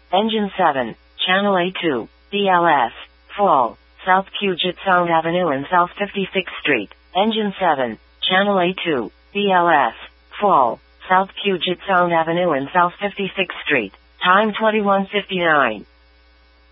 Engine 7, Channel A2, BLS, full, South Puget Sound Avenue and South 56th Street. Engine 7, Channel A2, BLS, full, South Puget Sound Avenue and South 56th Street. Time 21:59.